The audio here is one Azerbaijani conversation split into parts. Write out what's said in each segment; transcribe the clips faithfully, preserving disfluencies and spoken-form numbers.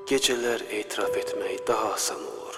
Geceler etiraf etmək daha asan olur.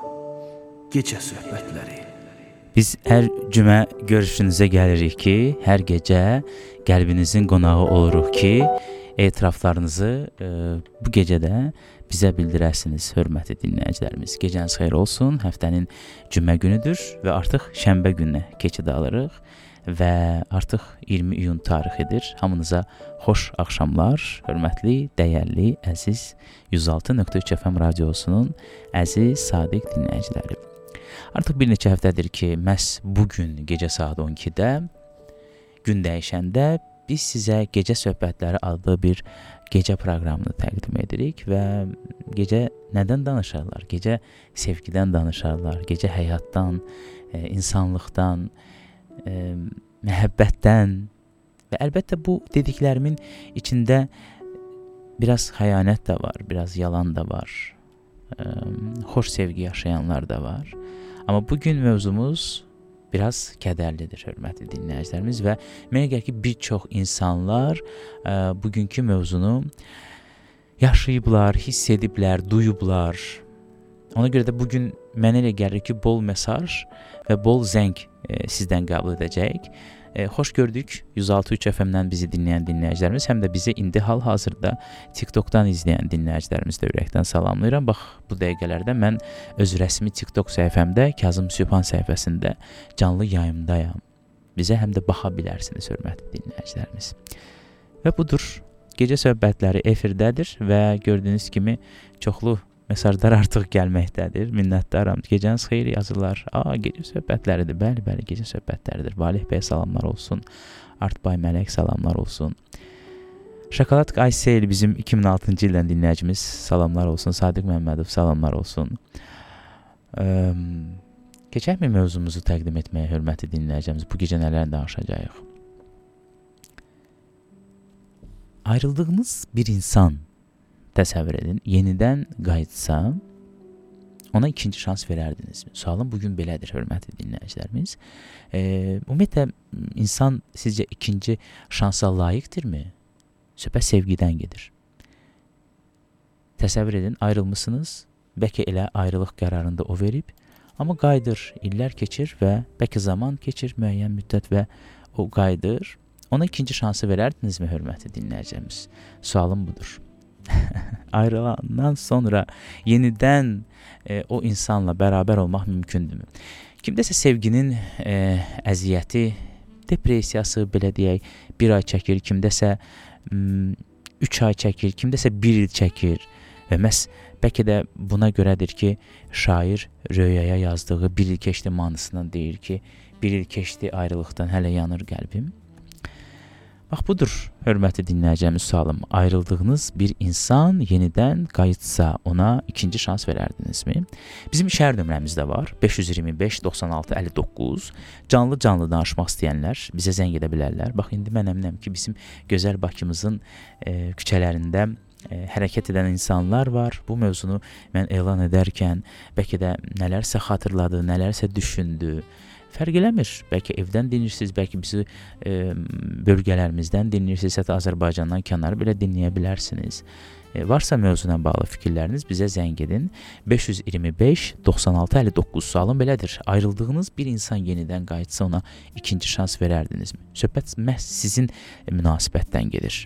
Gecə söhbətləri. Biz hər cümə görüşünüzə gəlirik ki, hər gecə qəlbinizin qonağı oluruq ki, etiraflarınızı e, bu gecədə bizə bildirəsiniz, hörmətli dinləyicilərimiz. Gecəniz xeyir olsun, həftənin cümə günüdür və artıq şənbə gününə keçid alırıq və artıq iyirmi iyun tarixidir. Hamınıza xoş axşamlar, hörmətli, dəyərli, əziz yüz altı nöqtə üç F M radiosunun əziz, sadiq dinləyiciləri. Artıq bir neçə həftədir ki, məhz bugün gecə saat on ikidə gün dəyişəndə biz sizə Gecə Söhbətləri adlı bir gecə proqramını təqdim edirik və gecə nədən danışarlar? Gecə sevgidən danışarlar, gecə həyatdan, e, insanlıqdan, e, məhəbbətdən və əlbəttə bu dediklərimin içində biraz xəyanət də var, biraz yalan da var, e, xoş sevgi yaşayanlar da var. Amma bugün mövzumuz biraz kədərlidir, hörmətli dinləyicilərimiz və mənə gəlir ki, bir çox insanlar ə, bugünkü mövzunu yaşayıblar, hiss ediblər, duyublar. Ona görə də bugün mənə elə gəlir ki, bol mesaj və bol zəng ə, sizdən qəbul edəcək. E, xoş gördük yüz altı üç F M-dən bizi dinləyən dinləyicilərimiz, həm də bizi indi hal-hazırda TikTokdan izləyən dinləyicilərimiz də ürəkdən salamlayıram. Bax, bu dəqiqələrdə mən öz rəsmi TikTok səhifəmdə, Kazım Sübhan səhifəsində canlı yayımdayam. Bizə həm də baxa bilərsiniz, hörmətli dinləyicilərimiz. Və budur, gecə söhbətləri efirdədir və gördüyünüz kimi çoxlu mesajlar artıq gəlməkdədir. Minnətdaram. Gecəniz xeyir yazırlar. Aa, gecə söhbətləridir. Bəli, bəli, gecə söhbətləridir. Valih bəy salamlar olsun. Artbay Mələk salamlar olsun. Şokolad Aysel bizim iki min altıncı ildən dinləyicimiz salamlar olsun. Sadiq Məmmədov salamlar olsun. Eee Keçəkmi mövzumuzu təqdim etməyə, hörmətli dinləyicimiz? Bu gecə nələr danışacağıq? Ayrıldığınız bir insan təsəvvür edin, yenidən qayıtsa, ona ikinci şans verərdinizmi? Sualım bugün belədir, hörmətli dinləyicilərimiz. E, ümumiyyətlə, insan sizcə ikinci şansa layiqdirmi? Söhbət sevgidən gedir. Təsəvvür edin, ayrılmışsınız, bəlkə elə ayrılıq qərarında o verib, amma qayıdır, illər keçir və bəlkə zaman keçir, müəyyən müddət və o qayıdır. Ona ikinci şansı verərdinizmi, hörmətli dinləyicilərimiz? Sualım budur. Ayrılandan sonra yenidən e, o insanla bərabər olmaq mümkündürmü? Kimdəsə sevginin e, əziyyəti, depressiyası, belə deyək, bir ay çəkir, kimdəsə m, üç ay çəkir, kimdəsə bir il çəkir və məhz bəlkə də buna görədir ki, şair Röyaya yazdığı bir il keçdi manısından deyir ki, bir il keçdi ayrılıqdan, hələ yanır qəlbim. Bax, budur, hörmətli dinləyəcəyimiz sualım. Ayrıldığınız bir insan yenidən qayıtsa, ona ikinci şans verərdinizmi? Bizim şəhər nömrəmiz də var. beş yüz iyirmi beş doxsan altı əlli doqquz. Canlı-canlı danışmaq istəyənlər bizə zəng edə bilərlər. Bax, indi mən əminəm ki, bizim gözəl Bakımızın e, küçələrində e, hərəkət edən insanlar var. Bu mövzunu mən elan edərkən bəlkə də nələrsə xatırladı, nələrsə düşündü. Fərq eləmir. Bəlkə evdən dinləyirsiniz, bəlkə bizi e, bölgələrimizdən dinləyirsiniz, hətta Azərbaycandan kənar belə dinləyə bilərsiniz. E, varsa mövzuna bağlı fikirləriniz bizə zəng edin. beş yüz iyirmi beş doxsan altı əlli doqquz sualım belədir. Ayrıldığınız bir insan yenidən qayıtsa, ona ikinci şans verərdinizmi? Söhbət məhz sizin e, münasibətdən gedir.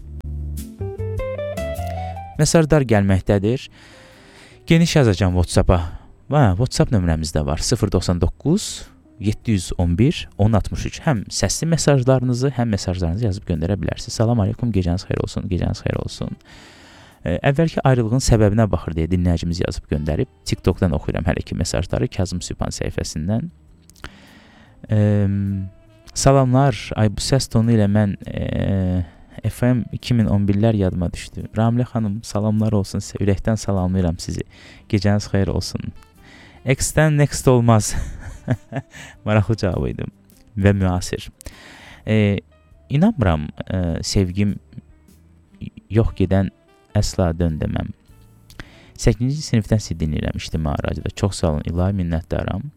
Mesajlar gəlməkdədir. Geniş yazacağım WhatsApp-a. Ha, WhatsApp nömrəmiz də var. sıfır doxsan doqquz yeddi yüz on bir on altmış üç. Həm səsli mesajlarınızı, həm mesajlarınızı yazıb göndərə bilərsiniz. Salam aleykum, gecəniz xeyir olsun, gecəniz xeyir olsun. E, əvvəlki ayrılığın səbəbinə baxır deyə dinləyicimiz yazıb göndərib. TikTokdan oxuyuram hələ ki mesajları, Kazım Sübhan səhifəsindən. E, salamlar, ay bu səs tonu ilə mən e, F M iki min on birlər yadıma düşdü. Ramilə xanım, salamlar olsun sizə, ürəkdən salamlayıram sizi. Gecəniz xeyir olsun. X-dən next olmaz. Maraqlı cavab idi və müasir. E, inanmıram, e, sevgim yox gedən əsla dön deməm. səkkizinci sinifdən sizi dinləyirəm İctimai Radioda. Çox sağ olun, ilahi minnətdaram.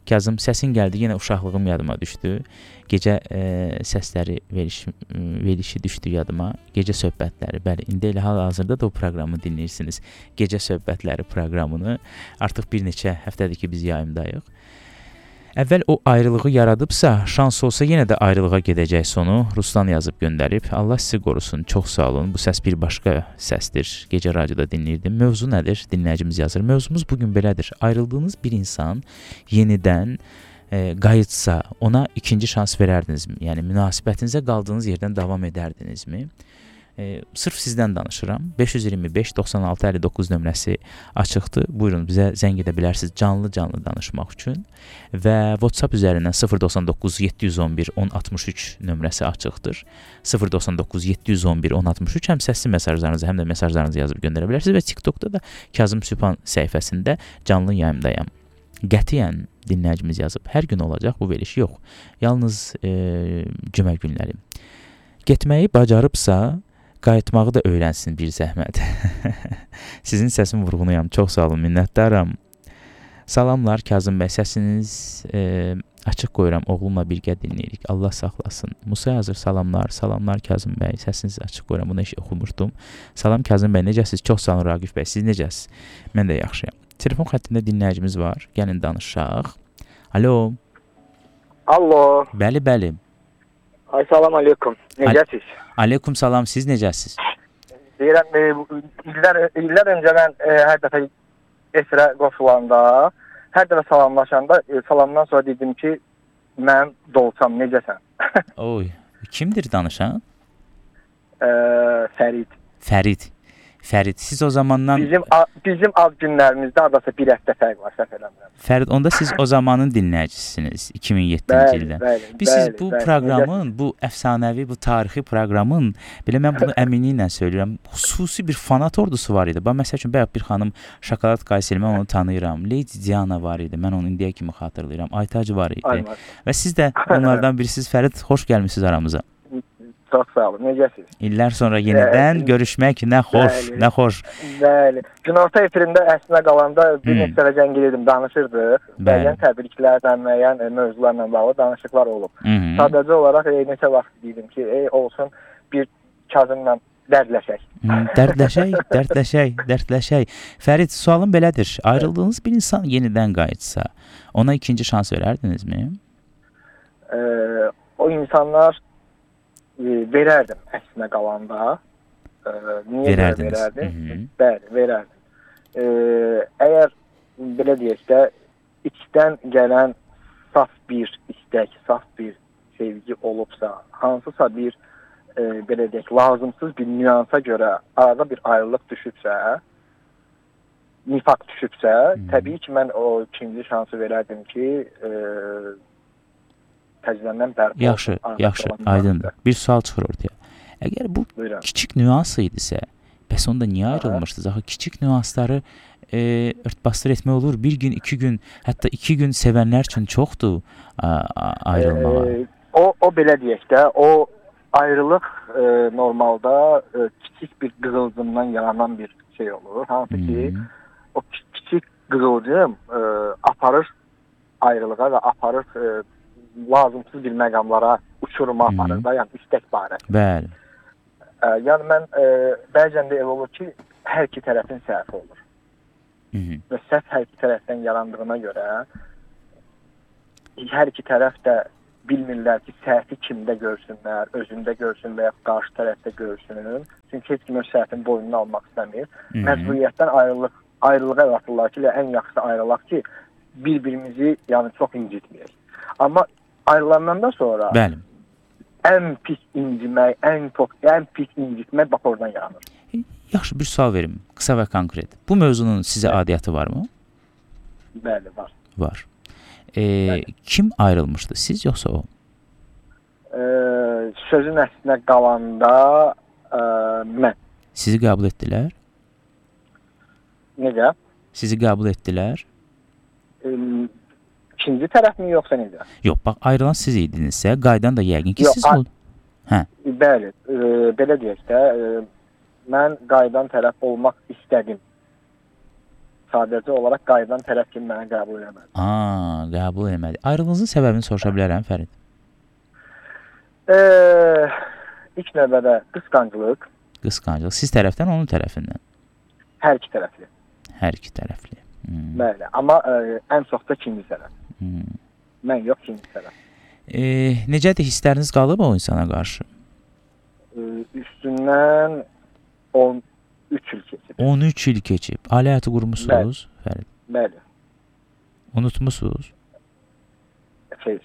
Kazım, səsin gəldi, yenə uşaqlığım yadıma düşdü. Gecə e, səsləri veriş, verişi düşdü yadıma. Gecə söhbətləri. Bəli, indi elə hal-hazırda da o proqramı dinləyirsiniz. Gecə söhbətləri proqramını. Artıq bir neçə həftədir ki, biz yayımdayıq. Əvvəl o ayrılığı yaradıbsa, şans olsa yenə də ayrılığa gedəcək sonu. Ruslan yazıb göndərib. Allah sizi qorusun. Çox sağ olun. Bu səs bir başqa səsdir. Gecə radioda dinləyirdim. Mövzu nədir? Dinləyicimiz yazır. Mövzumuz bugün belədir. Ayrıldığınız bir insan yenidən e, qayıtsa, ona ikinci şans verərdinizmi? Yəni münasibətinizə qaldığınız yerdən davam edərdinizmi? E, sırf sizdən danışıram. beş yüz iyirmi beş doxsan altı əlli doqquz nömrəsi açıqdır. Buyurun, bizə zəng edə bilərsiniz canlı-canlı danışmaq üçün. Və WhatsApp üzərindən sıfır doxsan doqquz yeddi yüz on bir on altmış üç nömrəsi açıqdır. sıfır doxsan doqquz yeddi yüz on bir on altmış üç həm səsli mesajlarınızı, həm də mesajlarınızı yazıb göndərə bilərsiniz və TikTokda da Kazım Sübhan səhifəsində canlı yayımdayam. Qətiyyən dinləyicimiz yazıb. Hər gün olacaq bu veriş yox. Yalnız e, cümə günləri. Getməyi bacarıbsa, qayıtmağı da öyrənsin bir zəhmət. Sizin səsin vurğunuyam. Çox sağ olun, minnətdaram. Salamlar Kazım bəy, səsiniz e, açıq qoyuram, oğlumla birgə dinləyirik. Allah saxlasın. Musa yazır, salamlar, salamlar Kazım bəy, səsiniz açıq qoyuram, bunu heç oxumuşdum. Salam Kazım bəy, necəsiz? Çox sağ olun Raqif bəy, siz necəsiz? Mən də yaxşıyam. Telefon xəttində dinləyicimiz var, gəlin danışaq. Alo. Alo. Bəli, bəli. Ay, salam aleykum. Necəsiz? Aleykum salam, siz necəsiz? Deyirəm, e, illər, illər öncə mən e, hər dəfə efirə qoşulanda, hər dəfə salamlaşanda, e, salamdan sonra dedim ki, mən Dolçam, necəsən? Oy, kimdir danışan? E, Fərid. Fərid. Fərid, siz o zamandan... Bizim, a, bizim ad günlərimizdə adasa bir həftə fərq var, səhv eləmirəm. Fərid, onda siz o zamanın dinləyicisiniz, iki min yeddinci ildə. Bəli, Biz bəli, siz bu bəli, proqramın, necəsiz? bu əfsanəvi, bu tarixi proqramın, belə mən bunu əminliklə söyləyirəm, xüsusi bir fanat ordusu var idi. Bax, məsəl üçün, bəyək bir xanım Şokolad Qayseli, mən onu tanıyıram. Lady Diana var idi, mən onu indiyə kimi xatırlayıram. Aytacı var idi. Aynen. Və siz də onlardan birisiniz. Fərid, xoş gəlmişsiniz aramıza. Çox sağ olun, necəsiz? İllər sonra yenidən görüşmək nə xoş, Bəli. nə xoş. Bəli. Günorta efirində əslinə qalanda bir Hmm. neçə dəfə zəng edirdim, danışırdıq. Bəli. Təbriklərlə, müəyyən e, mövzularla bağlı danışıqlar olub. Hı -hı. Sadəcə olaraq e, neçə vaxt dedim ki, e, olsun bir Kazımla dərdləşək. Hı, dərdləşək, dərdləşək, dərdləşək. Fərid, sualım belədir. Ayrıldığınız bir insan yenidən qayıtsa, ona ikinci şans verərdinizmi? E, o insanlar e, verərdim əslinə qalanda. E, niyə Verərdiniz. verərdim? Hı -hı. Bəli, verərdim. E, əgər belə deyək də içdən gələn saf bir istək, saf bir sevgi olubsa, hansısa bir e, belə deyək, lazımsız bir nüansa görə arada bir ayrılıq düşübsə, nifaq düşübsə, Hmm. təbii ki, mən o ikinci şansı verərdim ki, e, təzədən bərpa Yaxşı, olsun, yaxşı, olan aydındır. nüansı. Bir sual çıxır ortaya. Əgər bu Buyurun. kiçik nüans idisə, bəs onda niyə Aha. ayrılmışdınız? Axı kiçik nüansları e, örtbasdır etmək olur. Bir gün, iki gün, hətta iki gün sevənlər üçün çoxdur a, a, ayrılmağa. E, o, o belə deyək də, o ayrılıq e, normalda e, kiçik bir qığılcımdan yaranan bir şey olur. Hansı ki, Hı -hı. o ki- kiçik qığılcım e, aparır ayrılığa və aparır e, lazımsız bir məqamlara, uçuruma Hı -hı. aparır da, yəni istək barədə. Bəli. E, yəni mən e, bəzən də elə olur ki, hər iki tərəfin səhvi olur. Hı -hı. Və səhv hər iki tərəfdən yarandığına görə hər iki tərəf də bilmirlər ki, səhvi kimdə görsünlər, özündə görsün və ya qarşı tərəfdə görsün. Çünki heç kim öz səhvini boynuna almaq istəmir. Hı -hı. Məcburiyyətdən ayrılıq, ayrılığa yatırlar ki, ən yaxşısı ayrılaq ki, bir-birimizi yəni çox incitməyək. Amma ayrılandan da sonra Bəli. ən pis incimək, ən çox, ən pis incitmək bax oradan yaranır. Yaxşı, bir sual verim, qısa və konkret. Bu mövzunun sizə adiyyatı varmı? Bəli, var. Var. E, kim ayrılmışdı, siz yoxsa o? Ee, sözün əslinə qalanda e, mən. Sizi qəbul etdilər? Necə? Sizi qəbul etdilər? E, ikinci tərəf mi yoxsa necə? Yox, bax, ayrılan siz idinizsə, qaydan da yəqin ki, Yox, siz a- ol. Hə. Bəli, e, belə deyək də, e, mən qaydan tərəf olmaq istədim. sadəcə olaraq qayıdan tərəf kimi məni qəbul eləmədi. Aa, qəbul eləmədi. Ayrılığınızın səbəbini soruşa bilərəm Fərid? E, ilk növbədə qısqanclıq. Qısqanclıq. Siz tərəfdən, onun tərəfindən? Hər iki tərəfli. Hər iki tərəfli. Hmm. Bəli, amma e, ən çox da ikinci tərəf. Hmm. Mən yox, ikinci tərəf. E, necədir hissləriniz qalıb o insana qarşı? E, üstündən on üç il keçib. on üç il keçib. Ailə həyatı qurmusunuz, Fərid? Bəli. Unutmusunuz? Xeyr.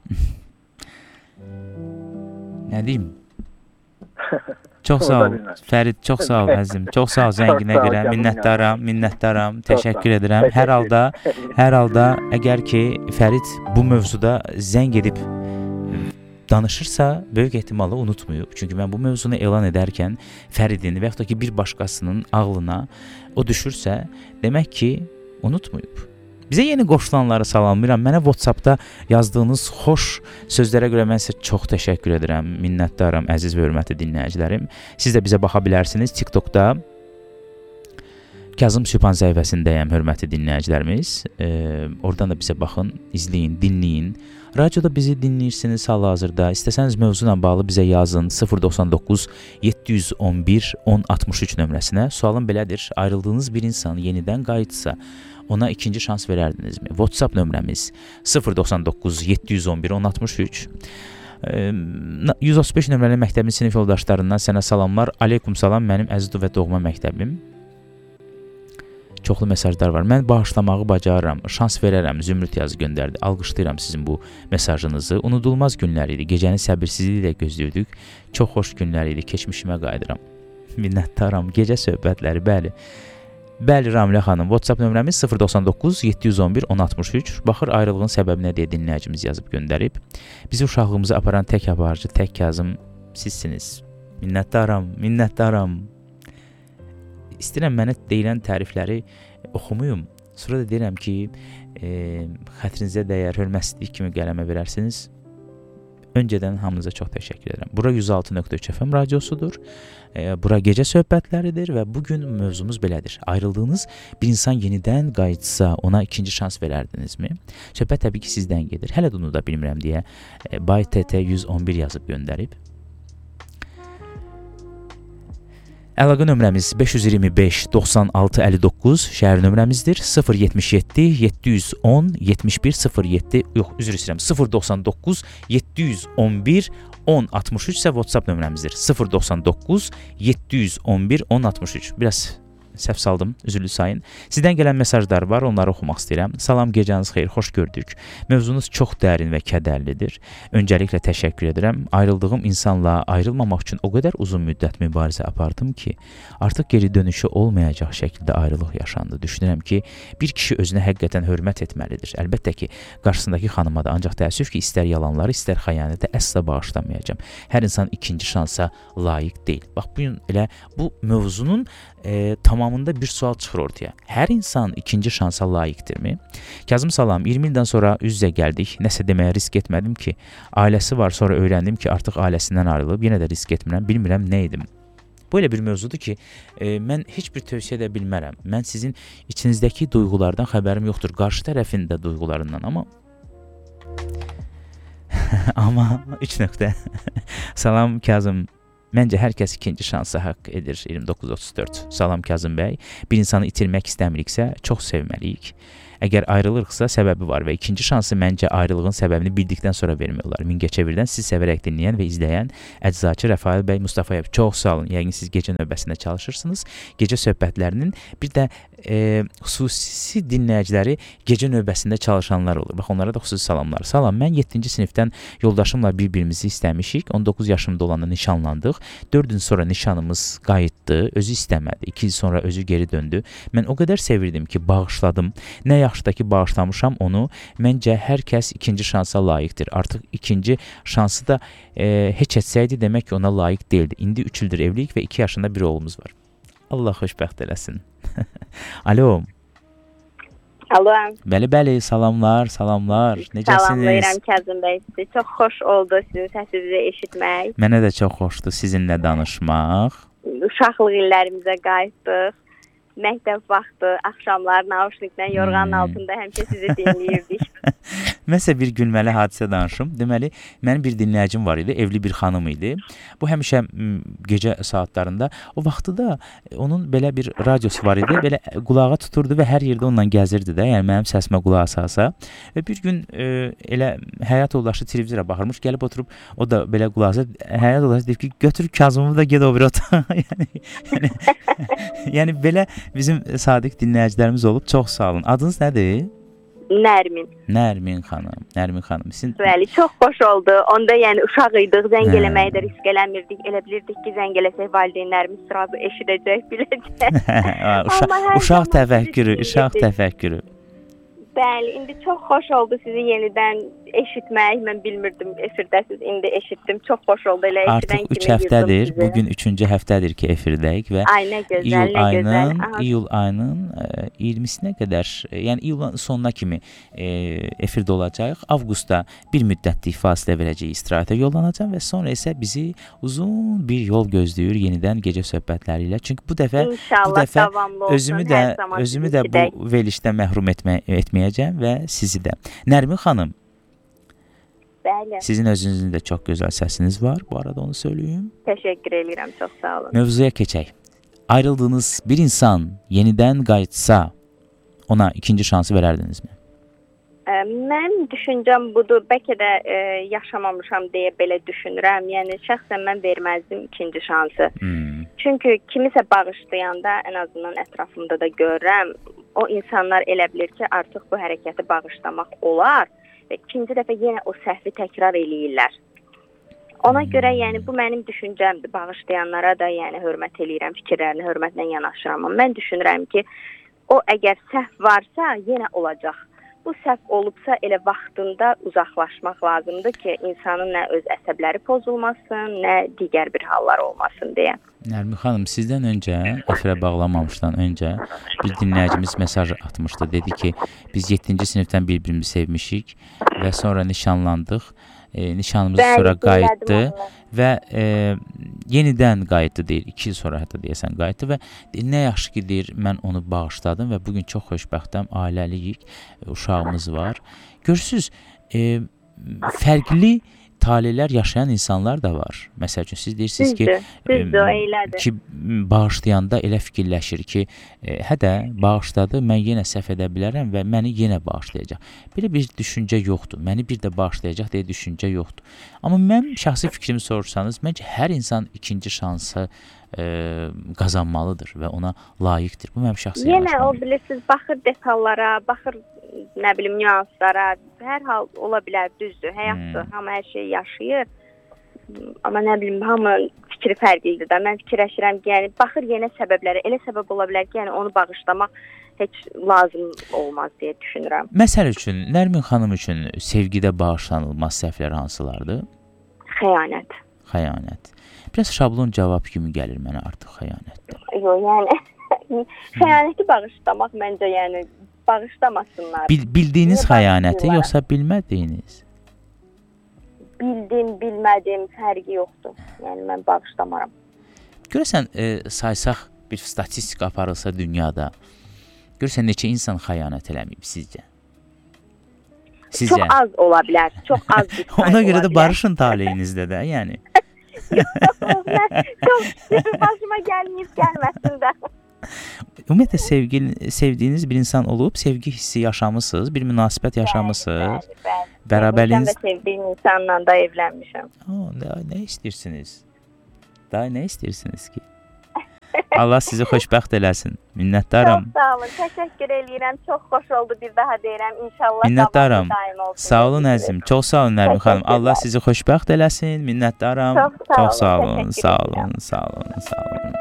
Nə deyim? Çox sağ ol, Fərid, çox sağ ol əzizim. Çox sağ ol zənginə görə. Minnətdaram, minnətdaram. Təşəkkür edirəm. Hər halda, hər halda əgər ki Fərid bu mövzuda zəng edib danışırsa, böyük ehtimalı unutmuyub. Çünki mən bu mövzunu elan edərkən Fəridin və yaxud da ki bir başqasının ağlına o düşürsə, demək ki unutmuyub. Bizə yeni qoşulanları salamlayıram. Mənə WhatsApp-da yazdığınız xoş sözlərə görə mən sizə çox təşəkkür edirəm. Minnətdaram əziz və hörmətli dinləyicilərim. Siz də bizə baxa bilərsiniz TikTokda. Kazım Sübhan səhifəsindəyəm, hörmətli dinləyicilərimiz. E, oradan da bizə baxın, izləyin, dinləyin. Radioda bizi dinləyirsiniz hal-hazırda. İstəsəniz mövzu ilə bağlı bizə yazın sıfır doxsan doqquz yeddi yüz on bir on altmış üç nömrəsinə. Sualım belədir: ayrıldığınız bir insan yenidən qayıtsa, ona ikinci şans verərdinizmi? WhatsApp nömrəmiz sıfır doxsan doqquz yeddi yüz on bir on altmış üç. yüz otuz beş nömrəli məktəbin sinif yoldaşlarından sənə salamlar. Aleykum salam, mənim əziz və doğma məktəbim. Çoxlu mesajlar var. Mən bağışlamağı bacarıram, şans verərəm. Zümrüt yazı göndərdi. Alqışlayıram sizin bu mesajınızı. Unudulmaz günlər idi. Gecəni səbirsizliklə gözləyirdik. Çox xoş günlər idi. Keçmişimə qayıdıram. Minnətdaram. Gecə söhbətləri, bəli. Bəli Ramilə xanım. WhatsApp nömrəmiz sıfır doxsan doqquz yeddi yüz on bir on altmış üç. Baxır ayrılığın səbəbi nə deyə dinləyicimiz yazıb göndərib. Bizi uşaqlığımıza aparan tək aparıcı, tək Kazım sizsiniz. Minnətdaram, minnətdaram. İstəyirəm mənə deyilən tərifləri oxumuyum. Sonra da deyirəm ki, e, xətrinizə dəyər, hörmətsizlik kimi qələmə verərsiniz. Öncədən hamınıza çox təşəkkür edirəm. Bura yüz altı nöqtə üç F M radiosudur. E, bura gecə söhbətləridir və bugün mövzumuz belədir. Ayrıldığınız bir insan yenidən qayıtsa, ona ikinci şans verərdinizmi? Söhbət təbii ki sizdən gedir. Hələ də onu da bilmirəm deyə e, Bay T T yüz on bir yazıb göndərib. Əlaqə nömrəmiz beş yüz iyirmi beş doxsan altı əlli doqquz, şəhər nömrəmizdir. sıfır yetmiş yeddi yeddi yüz on yetmiş bir sıfır yeddi, yox, üzr istəyirəm, sıfır doxsan doqquz yeddi yüz on bir on altmış üç isə WhatsApp nömrəmizdir. sıfır doxsan doqquz yeddi yüz on bir on altmış üç. Biraz səhv saldım, üzrlü sayın. Sizdən gələn mesajlar var, onları oxumaq istəyirəm. Salam, gecəniz xeyir, xoş gördük. Mövzunuz çox dərin və kədərlidir. Öncəliklə təşəkkür edirəm. Ayrıldığım insanla ayrılmamaq üçün o qədər uzun müddət mübarizə apardım ki, artıq geri dönüşü olmayacaq şəkildə ayrılıq yaşandı. Düşünürəm ki, bir kişi özünə həqiqətən hörmət etməlidir. Əlbəttə ki, qarşısındakı xanıma da, ancaq təəssüf ki, istər yalanları, istər xəyanətə əsla bağışlamayacağam. Hər insan ikinci şansa layiq deyil. Bax, bu gün elə bu mövzunun e, tamamında bir sual çıxır ortaya. Hər insan ikinci şansa layiqdirmi? Kazım salam, iyirmi ildən sonra üz-üzə gəldik. Nəsə deməyə risk etmədim ki, ailəsi var, sonra öyrəndim ki, artıq ailəsindən ayrılıb. Yenə də risk etmirəm, bilmirəm nə edim. Bu elə bir mövzudur ki, e, mən heç bir tövsiyə edə bilmərəm. Mən sizin içinizdəki duyğulardan xəbərim yoxdur. Qarşı tərəfin də duyğularından, amma amma üç nöqtə. Salam Kazım. Məncə hər kəs ikinci şansa haqq edir. iyirmi doqquz otuz dörd. Salam Kazım bəy. Bir insanı itirmək istəmiriksə, çox sevməliyik. Əgər ayrılırıqsa səbəbi var və ikinci şansı məncə ayrılığın səbəbini bildikdən sonra vermək olar. Mingəçevirdən siz sevərək dinləyən və izləyən Əczacı Rəfail bəy Mustafayev, çox sağ olun. Yəqin siz gecə növbəsində çalışırsınız. Gecə söhbətlərinin bir də e, xüsusi dinləyiciləri gecə növbəsində çalışanlar olur. Bax, onlara da xüsusi salamlar. Salam, mən yeddinci sinifdən yoldaşımla bir-birimizi istəmişik. on doqquz yaşımda olanda nişanlandıq. dörd gün sonra nişanımız qayıtdı. Özü istəmədi. iki il sonra özü geri döndü. Mən o qədər sevirdim ki, bağışladım. Nə yaxşı da ki, bağışlamışam onu. Məncə hər kəs ikinci şansa layiqdir. Artıq ikinci şansı da e, heç etsəydi demək ki, ona layiq deyildi. İndi üç ildir evliyik və iki yaşında bir oğlumuz var. Allah xoşbəxt eləsin. Alo. Alo. Bəli, bəli, salamlar, salamlar. Necəsiniz? Salamlayıram Kazım bəy sizi. Çox xoş oldu sizin səsinizi eşitmək. Mənə də çox xoşdur sizinlə danışmaq. Uşaqlıq illərimizə qayıtdıq. məktəb vaxtı, axşamlar naushniklə yorğanın Hmm. altında həmişə sizi dinləyirdik. Məsələn bir gülməli hadisə danışım. Deməli, mənim bir dinləyicim var idi, evli bir xanım idi. Bu həmişə m, gecə saatlarında, o vaxtda onun belə bir radiosu var idi, belə qulağa tuturdu və hər yerdə onunla gəzirdi də, yəni mənim səsimə qulaq asasa. Və bir gün e, elə həyat yoldaşı televizora baxırmış, gəlib oturub, o da belə qulaq asır. Həyat yoldaşı deyir ki, götür Kazımı da get o bir otağa. yəni, yəni, yəni belə bizim sadiq dinləyicilərimiz olub. Çox sağ olun. Adınız nədir? Nərmin. Nərmin xanım. Nərmin xanım. Sizin Bəli, çox xoş oldu. Onda yəni uşaq idik, zəng Hə. eləməyi də risk eləmirdik. Elə bilirdik ki, zəng eləsək valideynlərimiz sırazı eşidəcək, biləcək. uşaq, Amma hər uşaq zaman təfəkkürü, sizi uşaq dinləyirdik. təfəkkürü. Bəli, indi çox xoş oldu sizi yenidən eşitmək. Mən bilmirdim efirdəsiz, indi eşitdim. Çox xoş oldu elə eşidən Artıq kimi üç həftədir, girdim bugün üçüncü həftədir ki, efirdəyik və Ay nə gözəl, iyul nə gözəl. ayının, Aha, iyul ayının e, iyirmisinə qədər, e, yəni iyulun sonuna kimi e, efirdə olacağıq. Avqustda bir müddətlik fasilə verəcəyik, istirahətə yollanacağam və sonra isə bizi uzun bir yol gözləyir yenidən gecə söhbətləri ilə. Çünki bu dəfə İnşallah dəfə davamlı olsun. özümü də hər zaman özümü sizi də eşidək. bu verilişdən məhrum etmə, etməyəcəm və sizi də. Nərmin xanım, Bəli, sizin özünüzün də çox gözəl səsiniz var. Bu arada onu söyləyim. təşəkkür edirəm, çox sağ olun. Mövzuya keçək. Ayrıldığınız bir insan yenidən qayıtsa, ona ikinci şansı verərdinizmi? Ə, Mənim düşüncəm budur. Bəlkə də ə, yaşamamışam deyə belə düşünürəm. Yəni şəxsən mən verməzdim ikinci şansı. Hmm. Çünki kimisə bağışlayanda ən azından ətrafımda da görürəm, o insanlar elə bilir ki, artıq bu hərəkəti bağışlamaq olar və ikinci dəfə yenə o səhvi təkrar eləyirlər. Ona görə yəni bu mənim düşüncəmdir. Bağışlayanlara da yəni hörmət eləyirəm, fikirlərinə hörmətlə yanaşıram. Amma mən düşünürəm ki, o əgər səhv varsa yenə olacaq. Bu səhv olubsa elə vaxtında uzaqlaşmaq lazımdır ki, insanın nə öz əsəbləri pozulmasın, nə digər bir hallar olmasın deyə. Nərmin xanım, sizdən öncə, efirə bağlamamışdan öncə bir dinləyicimiz mesaj atmışdı. Dedi ki, biz yeddinci sinifdən bir-birimizi sevmişik və sonra nişanlandıq. E, nişanımız Bəli, sonra qayıtdı dinlədim onu. və e, yenidən qayıtdı deyir. iki il sonra hətta deyəsən qayıtdı və deyir, nə yaxşı ki deyir, mən onu bağışladım və bugün çox xoşbəxtəm, ailəliyik, uşağımız var. Görürsüz, e, fərqli taleylər yaşayan insanlar da var. Məsəl üçün siz deyirsiniz ki, Düzdür, düzdür, elədir. ki bağışlayanda elə fikirləşir ki, e, hə də bağışladı, mən yenə səhv edə bilərəm və məni yenə bağışlayacaq. Belə bir düşüncə yoxdur. Məni bir də bağışlayacaq deyə düşüncə yoxdur. Amma mən şəxsi fikrimi soruşsanız, məncə hər insan ikinci şansı e, qazanmalıdır və ona layiqdir. Bu mənim şəxsi Yenə o yanaşmam. bilirsiniz, baxır detallara, baxır nə bilim nüanslara, hər hal ola bilər, düzdür, həyatdır, Hmm. hamı hər şey yaşayır. Amma nə bilim, hamı fikri fərqlidir də. Mən fikirləşirəm ki, yəni baxır yenə səbəblərə, elə səbəb ola bilər ki, yəni onu bağışlamaq heç lazım olmaz deyə düşünürəm. Məsəl üçün, Nərmin xanım üçün sevgidə bağışlanılmaz səhvlər hansılardır? Xəyanət. Xəyanət. Biraz şablon cavab kimi gəlir mənə artıq xəyanətdə. Yox, yəni xəyanəti bağışlamaq məncə yəni bağışlamasınlar. Bil, bildiyiniz Niyə xəyanəti, bağışlayırlar? yoxsa bilmədiyiniz? Bildim, bilmədim fərqi yoxdur. Yəni mən bağışlamaram. Görəsən, e, saysaq bir statistika aparılsa dünyada, görəsən neçə insan xəyanət eləməyib sizcə? Sizcə? Çox az ola bilər. Çox az bir sayı Ona görə ola də bilər. barışın taleyinizdə də, yəni. Mən çox başıma gəlməyib gəlməsin də. Ümumiyyətlə sevgi, sevdiyiniz bir insan olub, sevgi hissi yaşamısınız, bir münasibət yaşamısınız. Bəli, bəli. Bərabərliyiniz... Sevmişəm və sevdiyim insanla da evlənmişəm. O, nə, nə istəyirsiniz? Daha nə istəyirsiniz ki? Allah sizi xoşbəxt eləsin. Minnətdaram. Çox sağ olun. Təşəkkür eləyirəm. Çox xoş oldu bir daha deyirəm. İnşallah Minnətdaram. daim olsun. Sağ olun əzizim. Çox sağ olun Nərmin xanım. Allah Təşəkkürlər. sizi xoşbəxt eləsin. Minnətdaram. Çox sağ Çox sağ olun, olun. təşəkkür Sağ edirəm. olun. Sağ olun. Sağ olun.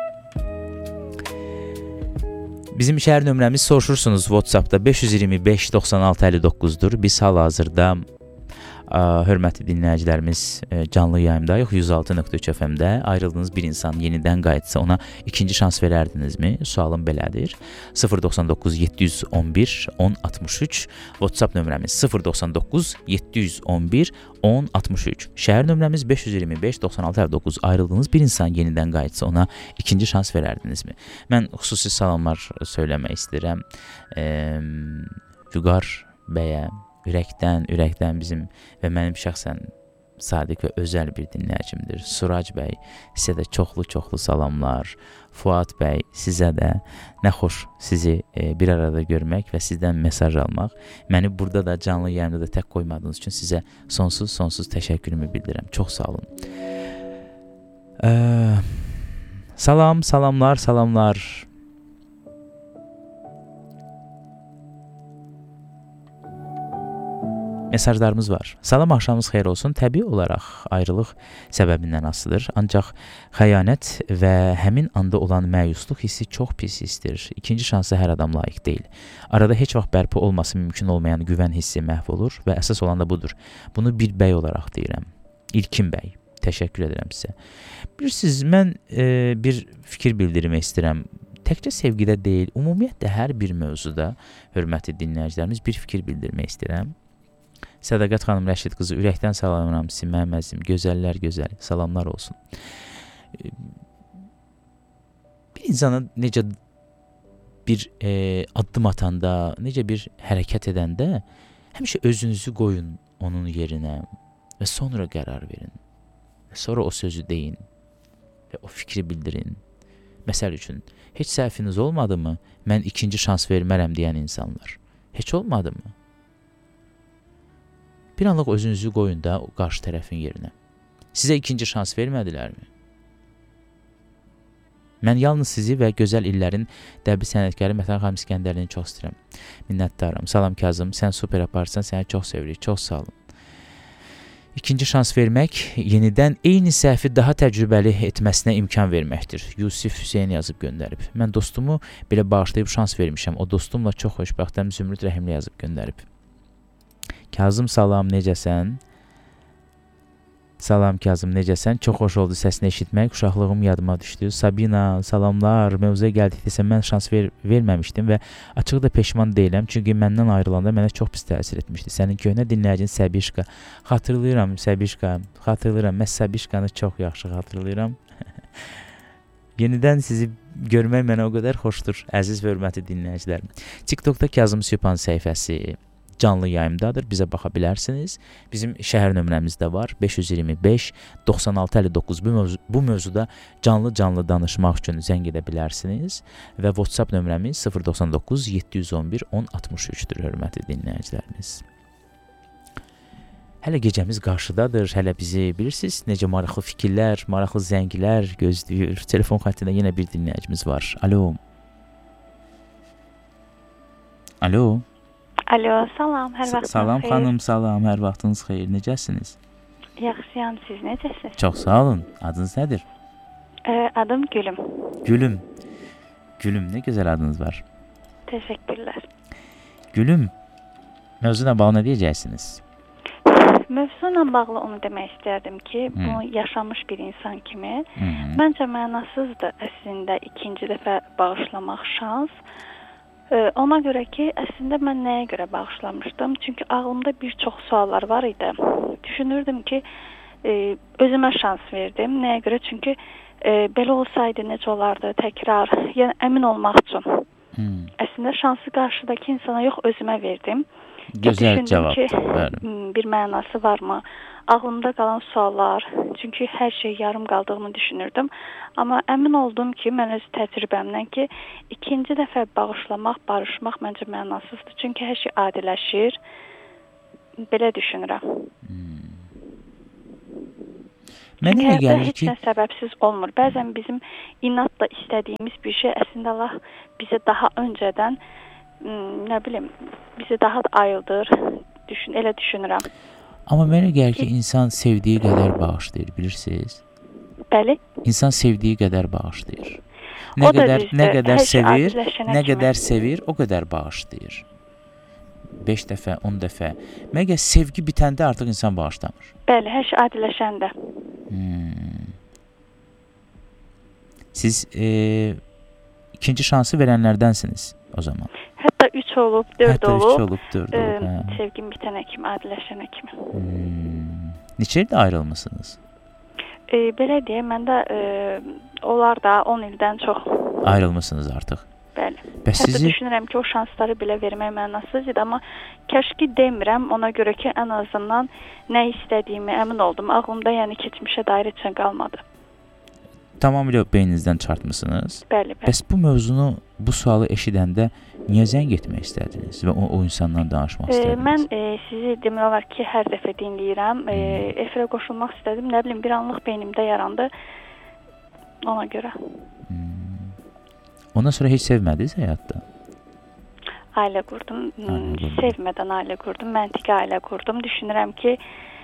Bizim şəhər nömrəmiz soruşursunuz WhatsApp-da beş yüz iyirmi beş doxsan altı əlli doqquzdur. Biz hal-hazırda Hörmətli dinləyicilərimiz, canlı yayımdayıq yüz altı nöqtə üç F M-də. Ayrıldığınız bir insan yenidən qayıtsa ona ikinci şans verərdinizmi? Sualım belədir. sıfır doxsan doqquz yeddi yüz on bir on altmış üç WhatsApp nömrəmiz sıfır doxsan doqquz yeddi yüz on bir on altmış üç. Şəhər nömrəmiz beş yüz iyirmi beş doxsan altı əlli doqquz. Ayrıldığınız bir insan yenidən qayıtsa ona ikinci şans verərdinizmi? Mən xüsusi salamlar söyləmək istəyirəm. E, Vüqar bəyə ürəkdən, ürəkdən bizim və mənim şəxsən sadiq və özəl bir dinləyicimdir. Surac bəy, sizə də çoxlu-çoxlu salamlar. Fuad bəy, sizə də nə xoş sizi e, bir arada görmək və sizdən mesaj almaq. Məni burada da canlı yayımda da tək qoymadığınız üçün sizə sonsuz-sonsuz təşəkkürümü bildirirəm. Çox sağ olun. Ee, salam, salamlar, salamlar. Mesajlarımız var. Salam, axşamınız xeyir olsun. Təbii olaraq ayrılıq səbəbindən asılıdır. Ancaq xəyanət və həmin anda olan məyusluq hissi çox pis hissdir. İkinci şansa hər adam layiq deyil. Arada heç vaxt bərpa olması mümkün olmayan güvən hissi məhv olur və əsas olan da budur. Bunu bir bəy olaraq deyirəm. İlkin bəy. Təşəkkür edirəm sizə. Bilirsiniz, mən e, bir fikir bildirmək istəyirəm. Təkcə sevgidə deyil, ümumiyyətlə hər bir mövzuda, hörmətli dinləyicilərimiz, bir fikir bildirmək istəyirəm. Sədaqət xanım Rəşid qızı, ürəkdən salamlayıram sizi, mənim əzizim, gözəllər gözəl, salamlar olsun. Bir insana necə bir e, addım atanda, necə bir hərəkət edəndə həmişə özünüzü qoyun onun yerinə və sonra qərar verin. Və sonra o sözü deyin və o fikri bildirin. Məsəl üçün, heç səhviniz olmadı mı, mən ikinci şans vermərəm deyən insanlar? Heç olmadı mı? Bir anlıq özünüzü qoyun da o qarşı tərəfin yerinə. Sizə ikinci şans vermədilərmi? Mən yalnız sizi və gözəl illərin dəbi sənətkarı Mətən xanım İskəndərlini çox istəyirəm. Minnətdaram. Salam Kazım, sən super aparsan, səni çox sevirik. Çox sağ olun. İkinci şans vermək, yenidən eyni səhvi daha təcrübəli etməsinə imkan verməkdir. Yusif Hüseyin yazıb göndərib. Mən dostumu belə bağışlayıb şans vermişəm. O dostumla çox xoşbəxtəm. Zümrüd Rəhimli yazıb göndərib. Kazım, salam, necəsən? Salam Kazım, necəsən? Çox xoş oldu səsini eşitmək, uşaqlığım yadıma düşdü. Sabina, salamlar, mövzuya gəldik desə mən şans ver verməmişdim və açıq da peşman deyiləm, çünki məndən ayrılanda mənə çox pis təsir etmişdi. Sənin köhnə dinləyicin Səbişqa. Xatırlayıram Səbişqa, xatırlayıram, mən Səbişqanı çox yaxşı xatırlayıram. Yenidən sizi görmək mənə o qədər xoşdur, əziz və hörmətli dinləyicilərim. TikTokda Kazım Sübhan səhifəsi canlı yayımdadır, bizə baxa bilərsiniz. Bizim şəhər nömrəmiz də var, beş yüz iyirmi beş doxsan altı əlli doqquz. Bu, mövzu, bu mövzuda canlı-canlı danışmaq üçün zəng edə bilərsiniz və WhatsApp nömrəmiz sıfır doxsan doqquz yeddi yüz on bir on altmış üçdür, hörmətli dinləyicilərimiz. Hələ gecəmiz qarşıdadır, hələ bizi bilirsiniz, necə maraqlı fikirlər, maraqlı zənglər gözləyir. Telefon xəttində yenə bir dinləyicimiz var. Alo. Alo. Alo, salam, hər vaxtınız salam, xeyir. Salam xanım, salam, hər vaxtınız xeyir. Necəsiniz? Yaxşıyam, siz necəsiniz? Çox sağ olun. Adınız nədir? Ə, adım Gülüm. Gülüm. Gülüm, nə gözəl adınız var. Təşəkkürlər. Gülüm, mövzuyla bağlı nə deyəcəksiniz? Mövzuyla bağlı onu demək istərdim ki, hmm. bunu yaşamış bir insan kimi, hmm. məncə mənasızdır əslində ikinci dəfə bağışlamaq şans. Ona görə ki, əslində mən nəyə görə bağışlamışdım? Çünki ağlımda bir çox suallar var idi. Düşünürdüm ki, özümə şans verdim. Nəyə görə? Çünki belə olsaydı necə olardı? Təkrar, yəni əmin olmaq üçün. Hmm. Əslində şansı qarşıdakı insana yox, özümə verdim. Gözəl cavabdır. Ki, bir mənası varmı? Ağlımda qalan suallar, çünki hər şey yarım qaldığını düşünürdüm. Amma əmin oldum ki, mən öz təcrübəmdən ki, ikinci dəfə bağışlamaq, barışmaq məncə mənasızdır. Çünki hər şey adiləşir. Belə düşünürəm. Hmm. Çünki həyatda heç ki... nə səbəbsiz olmur. Bəzən bizim inatla istədiyimiz bir şey əslində Allah bizə daha öncədən, nə bilim, bizi daha da ayıldır. Düşün, elə düşünürəm. Amma mənə gəlir ki, insan sevdiyi qədər bağışlayır, bilirsiniz? Bəli. İnsan sevdiyi qədər bağışlayır. Nə qədər, nə qədər sevir, nə qədər sevir, o qədər bağışlayır. beş dəfə, on dəfə. Məgər sevgi bitəndə artıq insan bağışlamır. Bəli, hər şey adiləşəndə. Hmm. Siz e, ikinci şansı verənlərdənsiniz o zaman. Hətta üç olub, dörd Hətta olub. üç olub, dörd olub. E, Hə. sevgim bitənə kimi, adiləşənə kimi. Hmm. Neçə ildə ayrılmısınız? E, belə deyə, mən də e, onlar da on ildən çox ayrılmısınız artıq. Bəli. Bəs Hətta sizi düşünürəm ki, o şansları belə vermək mənasız idi, amma kəşki demirəm, ona görə ki, ən azından nə istədiyimi əmin oldum. Ağlımda yəni keçmişə dair heç nə qalmadı. tamamilə beyninizdən çıxartmısınız? Bəli, bəli. Bəs bu mövzunu, bu sualı eşidəndə niyə zəng etmək istədiniz və o, o insandan danışmaq E, istədiniz? mən e, sizi demək olar ki, hər dəfə dinləyirəm. E, efirə qoşulmaq istədim. Nə bilim, bir anlıq beynimdə yarandı. Ona görə. Hmm. Ondan sonra heç sevmədiniz həyatda? Ailə qurdum. Ailə qurdum. Sevmədən ailə qurdum. Məntiqi ailə qurdum. Düşünürəm ki,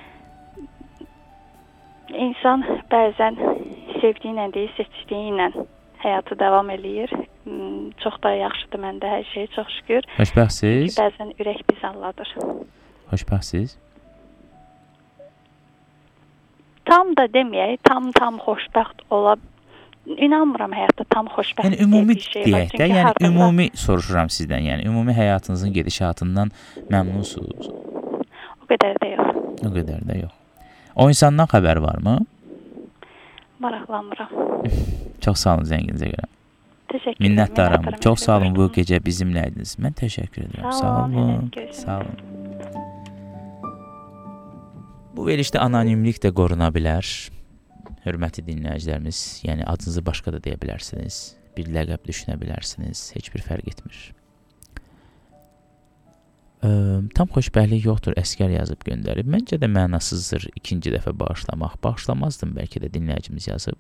insan bəzən sevdiyi ilə deyil, seçdiyi ilə həyatı davam eləyir. Çox da yaxşıdır məndə hər şey, çox şükür. Xoşbəxtsiz? Çünki bəzən ürək bizi anladır. Xoşbəxtsiz? Tam da deməyək, tam tam xoşbəxt ola İnanmıram həyatda tam xoşbəxt yəni, ümumi bir şey deyək var. də, yəni hardasa... ümumi soruşuram sizdən, yəni ümumi həyatınızın gedişatından məmnunsunuz? O qədər də yox. O qədər də yox. O insandan xəbər varmı? Maraqlanmıram. Çox sağ olun zənginizə görə. Təşəkkür ederim. Minnətdaram. Minnətdaram. Çox sağ olun bu gecə bizimlə idiniz. Mən təşəkkür edirəm. Sağ Sağ olun. olun. Sağ olun. Bu verilişdə anonimlik də qoruna bilər. Hörmətli dinləyicilərimiz, yəni adınızı başqa da deyə bilərsiniz. Bir ləqəb düşünə bilərsiniz. Heç bir fərq etmir. Ə, tam xoşbəxtlik yoxdur, Əsgər yazıb göndərib. Məncə də mənasızdır ikinci dəfə bağışlamaq. Bağışlamazdım, bəlkə də dinləyicimiz yazıb.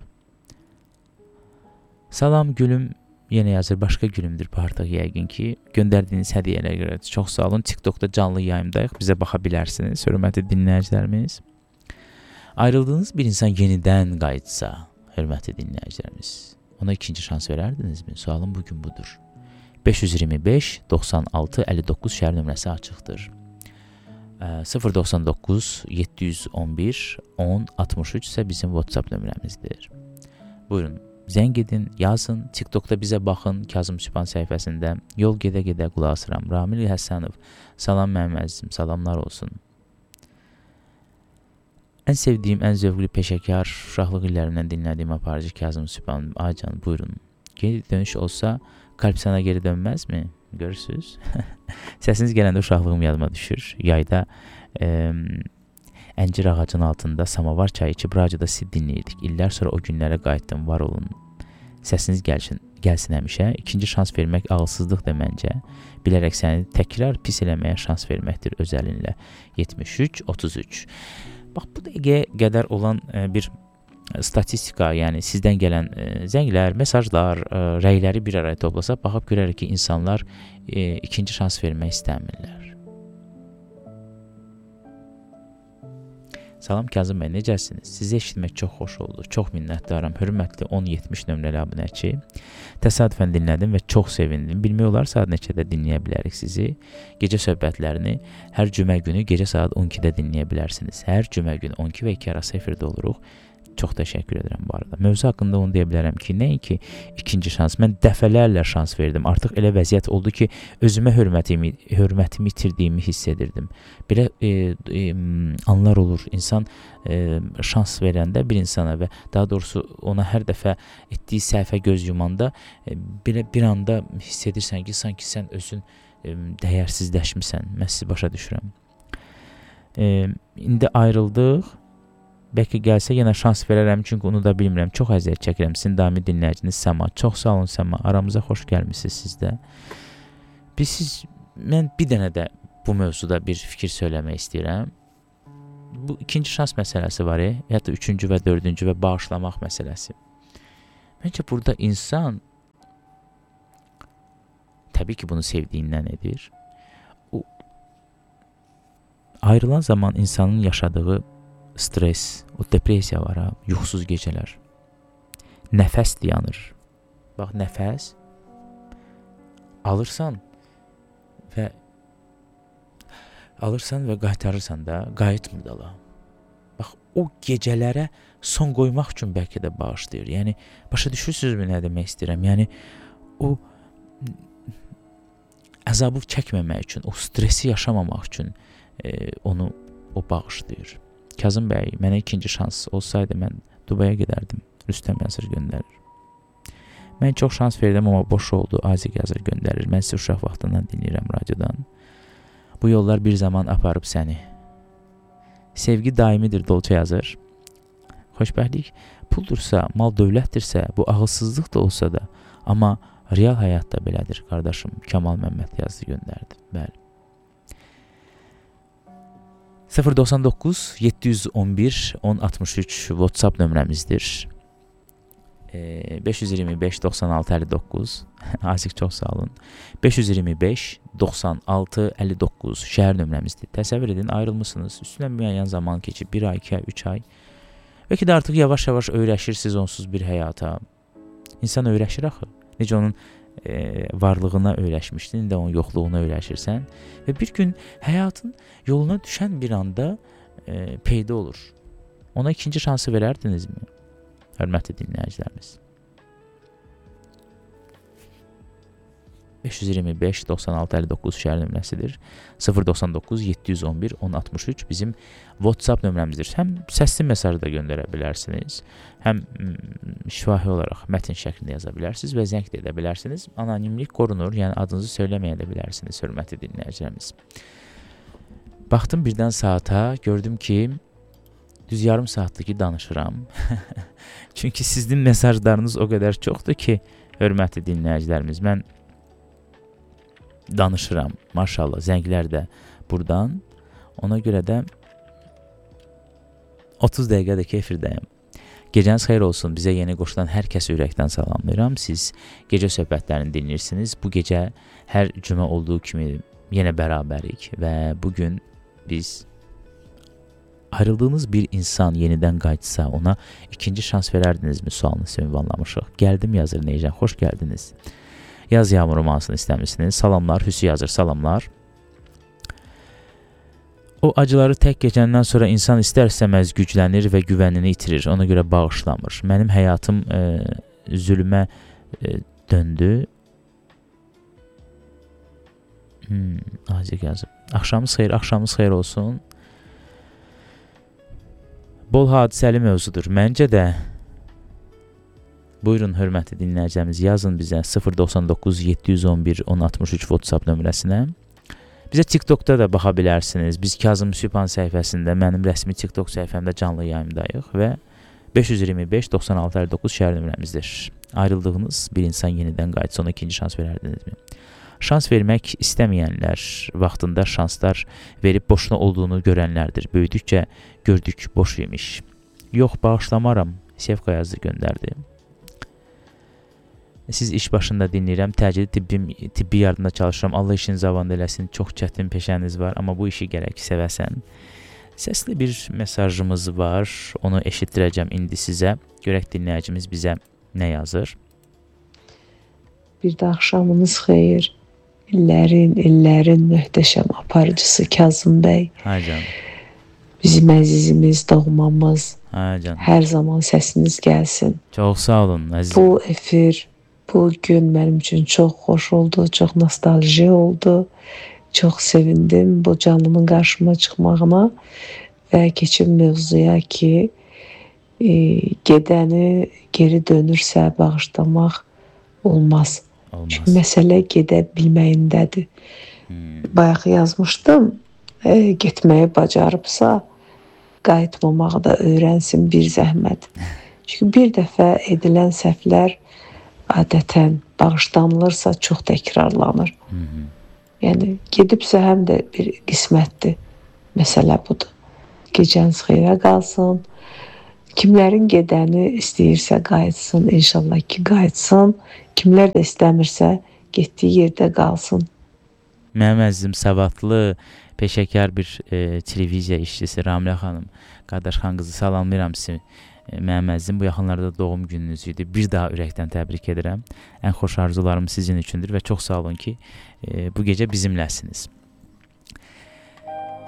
Salam gülüm, yenə yazır, başqa gülümdür bu artıq yəqin ki. Göndərdiyiniz hədiyyələrə görə çox sağ olun. TikTokda canlı yayımdayıq, bizə baxa bilərsiniz, hörmətli dinləyicilərimiz. Ayrıldığınız bir insan yenidən qayıtsa, hörmətli dinləyicilərimiz, ona ikinci şans verərdinizmi? Sualım bugün budur. beş yüz iyirmi beş doxsan altı əlli doqquz şəhər nömrəsi açıqdır. sıfır doxsan doqquz yeddi yüz on bir on altmış üç isə bizim WhatsApp nömrəmizdir. Buyurun, zəng edin, yazın, TikTokda bizə baxın, Kazım Sübhan səhifəsində. Yol gedə-gedə qulaq asıram. Ramil Həsənov, salam mənim əzizim, salamlar olsun. Ən sevdiyim, ən zövqlü peşəkar, uşaqlıq illərimdən dinlədiyim aparıcı Kazım Sübhan. Aycan, buyurun. Geri dönüş olsa, qalb sana geri dönməzmi? Görürsünüz? Səsiniz gələndə uşaqlığım yadıma düşür. Yayda ə, əncir ağacının altında samavar çayı içib radioda sizi dinləyirdik. İllər sonra o günlərə qayıtdım, var olun. Səsiniz gəlsin, gəlsin həmişə. İkinci şans vermək ağılsızlıqdır məncə. Bilərək səni təkrar pis eləməyə şans verməkdir öz əlinlə. yetmiş üç otuz üç. Bax, bu dəqiqəyə qədər olan ə, bir statistika, yəni sizdən gələn ə, zənglər, mesajlar, ə, rəyləri bir araya toplasaq, baxıb görərək ki, insanlar ə, ikinci şans vermək istəmirlər. Salam Kazım bəy, necəsiniz? Sizi eşitmək çox xoş oldu. Çox minnətdaram. Hörmətli on yetmiş nömrəli abunəçi. Təsadüfən dinlədim və çox sevindim. Bilmək olar saat neçədə dinləyə bilərik sizi. Gecə söhbətlərini hər cümə günü gecə saat on ikidə dinləyə bilərsiniz. Hər cümə günü on iki və iki arası efirdə oluruq. Çox təşəkkür edirəm bu arada. Mövzu haqqında onu deyə bilərəm ki, nəinki ikinci şans, mən dəfələrlə şans verdim. Artıq elə vəziyyət oldu ki, özümə hörmətimi, hörmətimi itirdiyimi hiss edirdim. Belə e, e, anlar olur. İnsan e, şans verəndə bir insana və daha doğrusu ona hər dəfə etdiyi səhvə göz yumanda e, belə bir anda hiss edirsən ki, sanki sən özün e, dəyərsizləşmisən. Mən sizi başa düşürəm. E, indi ayrıldıq. Bəlkə gəlsə yenə şans verərəm, çünki onu da bilmirəm. Çox əziyyət çəkirəm. Sizin daimi dinləyiciniz Səma. Çox sağ olun Səma. Aramıza xoş gəlmisiniz siz də. Biz siz, mən bir dənə də bu mövzuda bir fikir söyləmək istəyirəm. Bu ikinci şans məsələsi var, e? Ya da üçüncü və dördüncü və bağışlamaq məsələsi. Məncə burada insan təbii ki, bunu sevdiyindən edir. O, ayrılan zaman insanın yaşadığı stres, o depresiya var, ha, yuxusuz gecələr. Nəfəs dayanır. Bax, nəfəs alırsan və alırsan və qaytarırsan da, qayıtmır da la. Bax, o gecələrə son qoymaq üçün bəlkə də bağışlayır. Yəni, başa düşürsünüzmü nə demək istəyirəm? Yəni, o əzabı çəkməmək üçün, o stresi yaşamamaq üçün e, onu o bağışlayır. Kazım bəy, mənə ikinci şans olsaydı mən Dubaya gedərdim. Rüstəm yazır göndərir. Mən çox şans verdim, amma boş oldu. Aziq yazır göndərir. Mən sizi uşaq vaxtından dinləyirəm radiodan. Bu yollar bir zaman aparıb səni. Sevgi daimidir, Dolça yazır. Xoşbəxtlik puldursa, mal dövlətdirsə, bu ağılsızlıq da olsa da, amma real həyatda belədir, qardaşım. Kamal Məmməd yazdı, göndərdi. Bəli. sıfır doxsan doqquz yeddi yüz on bir on altmış üç WhatsApp nömrəmizdir. E, beş yüz iyirmi beş doxsan altı əlli doqquz. Aziq çox sağ olun. beş yüz iyirmi beş doxsan altı əlli doqquz şəhər nömrəmizdir. Təsəvvür edin, ayrılmısınız. Üstündən müəyyən zaman keçib, bir ay, iki ay, üç ay. Bəlkə də artıq yavaş-yavaş öyrəşirsiniz onsuz bir həyata. İnsan öyrəşir axı. Necə onun e, varlığına öyrəşmişdin, indi onun yoxluğuna öyrəşirsən. Və bir gün həyatın yoluna düşən bir anda e, peyda olur. Ona ikinci şansı verərdinizmi? Hörmətli dinləyicilərimiz. beş yüz iyirmi beş doxsan altı əlli doqquz şəhər nömrəsidir. sıfır doxsan doqquz yeddi yüz on bir on altmış üç bizim WhatsApp nömrəmizdir. Həm səsli mesaj da göndərə bilərsiniz, həm şifahi olaraq mətn şəklində yaza bilərsiniz və zəng də edə bilərsiniz. Anonimlik qorunur, yəni adınızı söyləməyə də bilərsiniz, hörmətli dinləyicilərimiz. Baxdım birdən saata, gördüm ki, düz yarım saatdır ki danışıram. Çünki sizin mesajlarınız o qədər çoxdur ki, hörmətli dinləyicilərimiz, mən danışıram, maşallah, zənglər də buradan. Ona görə də otuz dəqiqədə ki efirdəyim. Gecəniz xeyir olsun, bizə yeni qoşulan hər kəsi ürəkdən salamlayıram. Siz gecə söhbətlərini dinləyirsiniz. Bu gecə hər cümə olduğu kimi yenə bərabərik və bugün biz ayrıldığınız bir insan yenidən qayıtsa ona ikinci şans verərdinizmi sualını ünvanlamışıq. Gəldim yazır Neycan, xoş gəldiniz. Yaz yağmuru mahnısını istəmişsiniz. Salamlar, Hüsü yazır, salamlar. O acıları tək keçəndən sonra insan istər-istəməz güclənir və güvənini itirir. Ona görə bağışlamır. Mənim həyatım e, zülmə e, döndü. Hmm, Aziq yazır. Axşamınız xeyir, axşamınız xeyir olsun. Bol hadisəli mövzudur. Məncə də buyurun, hörmətli dinləyicilərimiz, yazın bizə sıfır doxsan doqquz yeddi yüz on bir on altmış üç WhatsApp nömrəsinə. Bizə TikTokda da baxa bilərsiniz. Biz Kazım Sübhan səhifəsində, mənim rəsmi TikTok səhifəmdə canlı yayımdayıq və beş yüz iyirmi beş doxsan altı əlli doqquz şəhər nömrəmizdir. Ayrıldığınız bir insan yenidən qayıtsa ona ikinci şans verərdinizmi? Şans vermək istəməyənlər, vaxtında şanslar verib boşuna olduğunu görənlərdir. Böyüdükcə gördük boş imiş. Yox, bağışlamaram. Sevqa yazdı, göndərdi. Siz iş başında dinləyirəm, təcili tibbi, tibbi yardımda çalışıram. Allah işinizi avand eləsin, çox çətin peşəniz var, amma bu işi gərək sevəsən. Səsli bir mesajımız var, onu eşitdirəcəm indi sizə. Görək dinləyicimiz bizə nə yazır? Bir də axşamınız xeyir. İllərin, illərin möhtəşəm aparıcısı Kazım bəy. Hay canım. Bizim əzizimiz, doğmamız. Hay canım. Hər zaman səsiniz gəlsin. Çox sağ olun əzizim. Bu efir, bu gün mənim üçün çox xoş oldu, çox nostalji oldu. Çox sevindim bu canlının qarşıma çıxmağına və keçim mövzuya ki, e, gedəni geri dönürsə bağışlamaq olmaz. Olmaz. Çünki məsələ gedə bilməyindədir. Hmm. Bayaq yazmışdım, e, getməyi bacarıbsa, qayıtmamağı da öyrənsin bir zəhmət. Çünki bir dəfə edilən səhvlər adətən bağışlanılırsa çox təkrarlanır. Hmm. Yəni gedibsə həm də bir qismətdir. Məsələ budur. Gecəniz xeyrə qalsın. Kimlərin gedəni istəyirsə qayıtsın, inşallah ki qayıtsın. Kimlər də istəmirsə getdiyi yerdə qalsın. Mənim əzizim, savadlı, peşəkar bir e, televiziya işçisi Ramilə xanım, qardaşxan qızı, salamlayıram sizi. E, mənim əzizim, bu yaxınlarda doğum gününüz idi. Bir daha ürəkdən təbrik edirəm. Ən xoş arzularım sizin üçündür və çox sağ olun ki, e, bu gecə bizimləsiniz.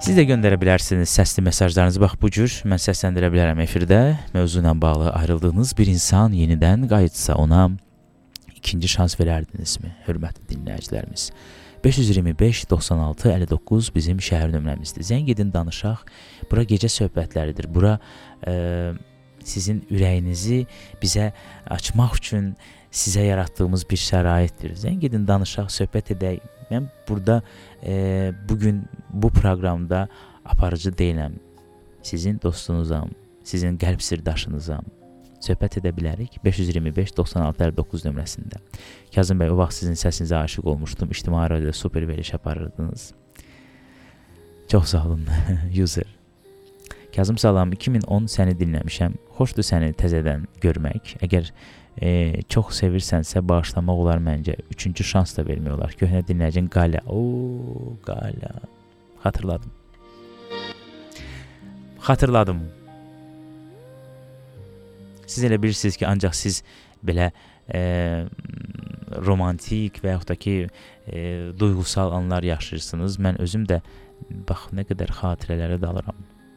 Siz də göndərə bilərsiniz səsli mesajlarınızı. Bax bu cür mən səsləndirə bilərəm efirdə. Mövzu ilə bağlı ayrıldığınız bir insan yenidən qayıtsa ona ikinci şans verərdinizmi? Hörmətli dinləyicilərimiz. beş yüz iyirmi beş doxsan altı əlli doqquz bizim şəhər nömrəmizdir. Zəng edin, danışaq. Bura gecə söhbətləridir. Bura e, sizin ürəyinizi bizə açmaq üçün sizə yaratdığımız bir şəraitdir. Zəng edin, danışaq, söhbət edək. Mən burada e, bugün bu proqramda aparıcı deyiləm. Sizin dostunuzam, sizin qəlb sirdaşınızam. Söhbət edə bilərik. beş yüz iyirmi beş doxsan altı əlli doqquz nömrəsində. Kazım bəy, o vaxt sizin səsinizə aşiq olmuşdum. İctimai radioda super veriliş aparırdınız. Çox sağ olun, user. Kazım salam, iki min on səni dinləmişəm. Xoşdur səni təzədən görmək. Əgər e, çox sevirsənsə bağışlamaq olar məncə. Üçüncü şans da vermək olar. Köhnə dinləyicin Qala. Ooo, Qala. Xatırladım. Xatırladım. Siz elə bilirsiniz ki, ancaq siz belə e, romantik və yaxud da ki, e, duyğusal anlar yaşayırsınız. Mən özüm də, bax, nə qədər xatirələrə dalıram.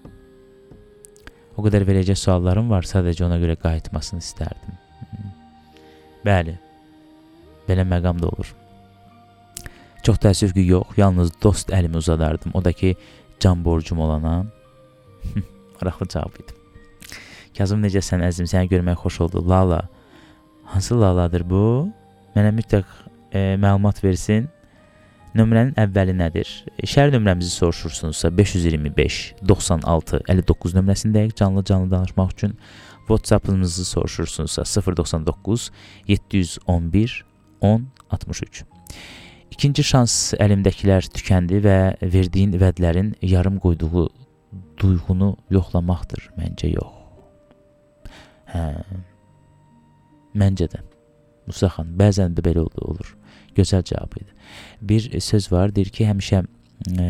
O qədər verəcək suallarım var, sadəcə ona görə qayıtmasını istərdim. Bəli, belə məqam da olur. Çox təəssüf ki, yox, yalnız dost əlimi uzadardım. O da ki, can borcum olana. Maraqlı cavab idi. Kazım, necəsən əzim, səni görmək xoş oldu. Lala, hansı Laladır bu? Mənə mütləq e, məlumat versin. Nömrənin əvvəli nədir? Şəhər nömrəmizi soruşursunuzsa beş yüz iyirmi beş doxsan altı əlli doqquz nömrəsindəyik canlı-canlı danışmaq üçün. WhatsApp-ımızı soruşursunuzsa sıfır doxsan doqquz yeddi yüz on bir on altmış üç. İkinci şans əlimdəkilər tükəndi və verdiyin vədlərin yarım qoyduğu duyğunu yoxlamaqdır. Məncə yox. Hə, məncə də. Musa xan, bəzən də belə olur. Gözəl cavab idi. Bir söz var, deyir ki, həmişə e,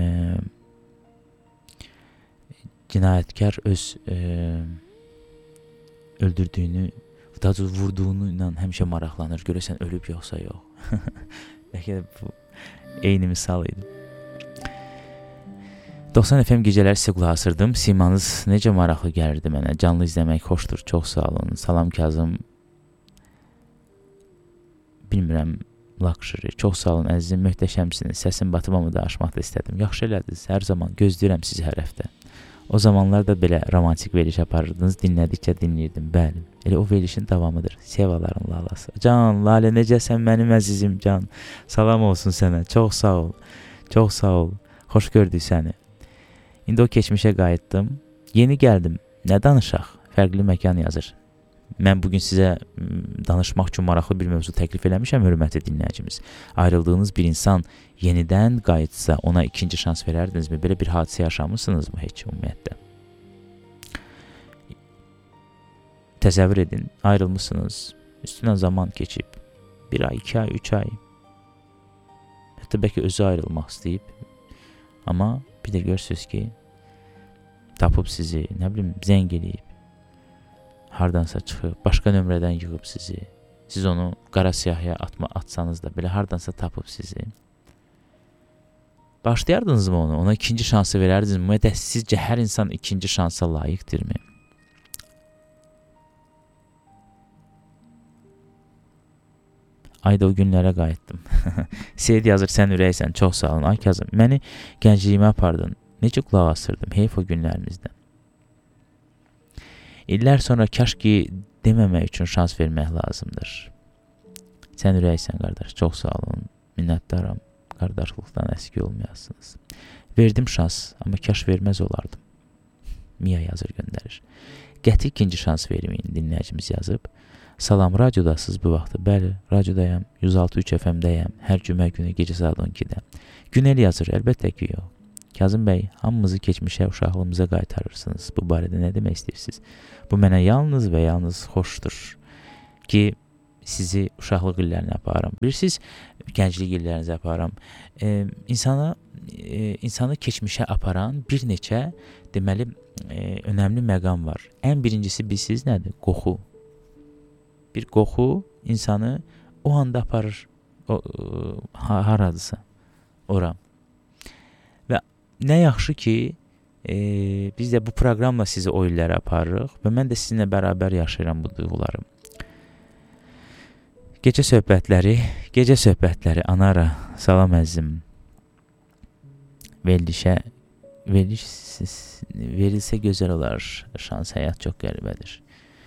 cinayətkar öz e, öldürdüyünü, daha doğrusu vurduğunu ilə həmişə maraqlanır. Görəsən ölüb yoxsa yox. Bəlkə də bu eyni misal idi. doxsan F M gecələri sizə qulaq asırdım. Simanız necə maraqlı gəlirdi mənə. Canlı izləmək xoşdur. Çox sağ olun. Salam Kazım. Bilmirəm, Luxury. Çox sağ olun əzizim, möhtəşəmsiniz. Səsin batımamı da aşmaq da istədim. Yaxşı elədiniz. Hər zaman gözləyirəm sizi hər həftə. O zamanlar da belə romantik veriliş aparırdınız. Dinlədikcə dinləyirdim. Bəli. Elə o verilişin davamıdır. Sevaların lalası. Can, Lalə, necəsən mənim əzizim Can? Salam olsun sənə. Çox sağ ol. Çox sağ ol. Xoş gördük səni. İndi o keçmişə qayıtdım. Yeni gəldim. Nə danışaq? Fərqli məkan yazır. Mən bugün sizə danışmaq üçün maraqlı bir mövzu təklif eləmişəm, hörmətli dinləyicimiz. Ayrıldığınız bir insan yenidən qayıtsa ona ikinci şans verərdinizmi? Belə bir hadisə yaşamısınızmı heç ümumiyyətlə? Təsəvvür edin, ayrılmışsınız, üstündən zaman keçib. Bir ay, iki ay, üç ay. Hətta bəlkə özü ayrılmaq istəyib. Amma bir də görürsünüz ki, tapıb sizi, nə bilim, zəng eləyib. Hardansa çıxıb, başqa nömrədən yığıb sizi. Siz onu qara siyahıya atma, atsanız da belə hardansa tapıb sizi. Başlayardınızmı onu? Ona ikinci şansı verərdinizmi? Ümumiyyətlə, sizcə hər insan ikinci şansa layiqdirmi? Ayda o günlərə qayıtdım. Seyid yazır, sən ürəksən, çox sağ olun. Ay Kazım, məni gəncliyimə apardın. Necə qulaq asırdım, heyf o günlərimizdən. İllər sonra kaş ki deməmək üçün şans vermək lazımdır. Sən ürəksən, qardaş, çox sağ olun. Minnətdaram, qardaşlıqdan əski olmayasınız. Verdim şans, amma kaş verməz olardım. Mia yazır, göndərir. Qəti ikinci şans verməyin, dinləyicimiz yazıb. Salam, radiodasınız bu vaxtı. Bəli, radiodayam, yüz altı üç F M-dəyəm, hər cümə günü gecə saat on ikidə. Günel yazır, əlbəttə ki, yox. Kazım bəy, hamımızı keçmişə, uşaqlığımıza qaytarırsınız. Bu barədə nə demək istəyirsiniz? Bu mənə yalnız və yalnız xoşdur ki, sizi uşaqlıq illərinə aparam. Bilirsiniz, gənclik illərinizə aparam. E, insana, e, insanı keçmişə aparan bir neçə, deməli, e, önəmli məqam var. Ən birincisi bilirsiniz nədir? Qoxu. Bir qoxu insanı o anda aparır, o, e, haradısa, ora. Və nə yaxşı ki, e, biz də bu proqramla sizi o illərə aparırıq və mən də sizinlə bərabər yaşayıram bu duyğuları. Gecə söhbətləri, gecə söhbətləri, Anara, salam əzizim. Verilişə, veriliş verilsə gözəl olar, şans, həyat çox qəribədir.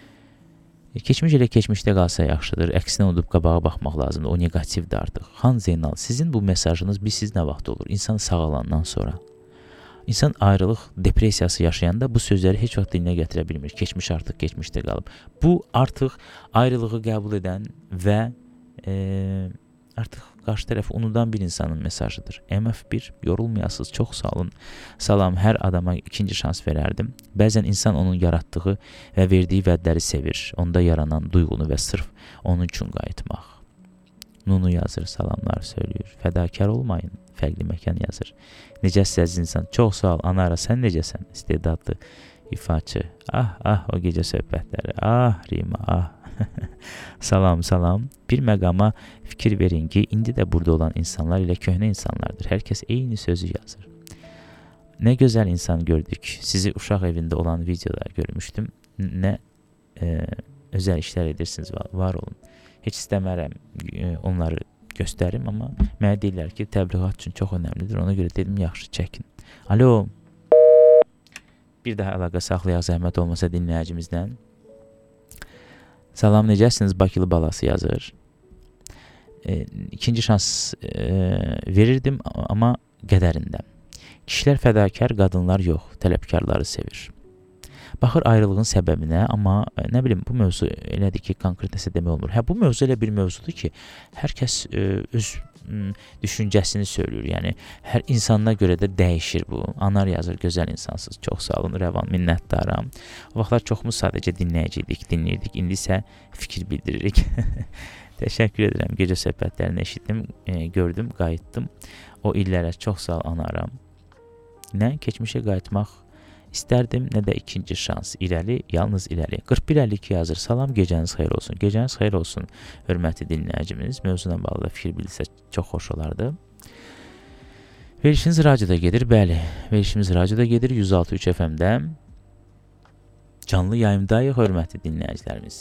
Keçmiş elə keçmişdə qalsa yaxşıdır, əksinə unudub qabağa baxmaq lazımdır, o negativdir artıq. Xan Zeynal, sizin bu mesajınız bilsiz nə vaxt olur? İnsan sağalandan sonra. İnsan ayrılıq, depressiyası yaşayanda bu sözləri heç vaxt dilinə gətirə bilmir. Keçmiş artıq keçmişdə qalıb. Bu artıq ayrılığı qəbul edən və e, artıq qarşı tərəfi unudan bir insanın mesajıdır. M F bir, yorulmayasınız, çox sağ olun. Salam, hər adama ikinci şans verərdim. Bəzən insan onun yaratdığı və verdiyi vədləri sevir. Onda yaranan duyğunu və sırf onun üçün qayıtmaq. Nunu yazır, salamlar söylüyor. Fədakar olmayın, fərqli məkan yazır. Necəsiz insan? Çox sağ ol. Anara, sən necəsən? İstedadlı ifaçı. Ah, ah, o gecə söhbətləri. Ah, Rima, ah. Salam, salam. Bir məqama fikir verin ki, indi də burada olan insanlar ilə köhnə insanlardır. Hər kəs eyni sözü yazır. Nə gözəl insan gördük. Sizi uşaq evində olan videoda görmüşdüm. Nə e, özəl işlər edirsiniz, var, var olun. Heç istəmərəm e, onları göstərim, amma mənə deyirlər ki, təbliğat üçün çox önəmlidir. Ona görə dedim, yaxşı çəkin. Alo. Bir daha əlaqə saxlayaq, zəhmət olmasa dinləyicimizdən. Salam, necəsiniz? Bakılı balası yazır. E, ikinci şans e, verirdim, amma qədərində. Kişilər fədakar, qadınlar yox, tələbkarları sevir. Baxır ayrılığın səbəbinə, amma nə bilim, bu mövzu elədir ki, konkret nəsə demək olmur. Hə, bu mövzu elə bir mövzudur ki, hər kəs e, öz m, düşüncəsini söylür. Yəni, hər insanına görə də dəyişir bu. Anar yazır, gözəl insansız, çox sağ olun, rəvan, minnətdaram. O vaxtlar çoxumuz sadəcə dinləyiciydik, dinləyirdik, indi isə fikir bildiririk. Təşəkkür edirəm, gecə söhbətlərini eşitdim, e, gördüm, qayıtdım. O illərə çox sağ ol, Anaram. Nə, keçmişə qayıtmaq İstərdim, nə də ikinci şans. İrəli, yalnız irəli. qırx bir əlli iki yazır. Salam, gecəniz xeyir olsun. Gecəniz xeyir olsun, hörmətli dinləyicimiz. Mövzuna bağlı da fikir bildirsə çox xoş olardı. Verişiniz radioda gedir, bəli. Verişimiz radioda gedir, yüz altı üç F M-də. Canlı yayımdayıq, hörmətli dinləyicilərimiz.